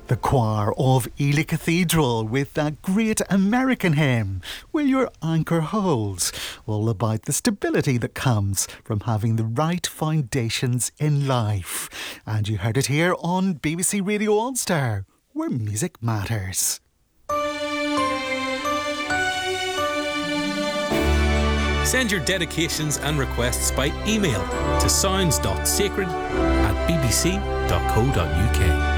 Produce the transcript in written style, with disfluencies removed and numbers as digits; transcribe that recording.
The choir of Ely Cathedral with that great American hymn, Will Your Anchor Hold? All about the stability that comes from having the right foundations in life. And you heard it here on BBC Radio Ulster, where music matters. Send your dedications and requests by email to sounds.sacred@bbc.co.uk.